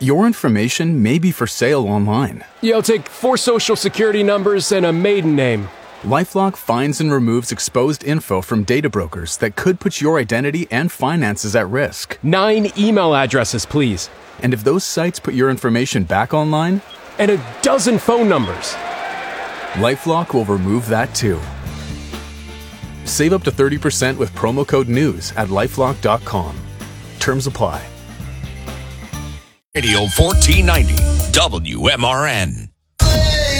Your information may be for sale online. Yeah, I'll take 4 social security numbers and a maiden name. LifeLock finds and removes exposed info from data brokers that could put your identity and finances at risk. 9 email addresses, please. And if those sites put your information back online, And a dozen phone numbers. LifeLock will remove that too. Save up to 30% with promo code NEWS at lifelock.com. Terms apply. Radio 1490 WMRN.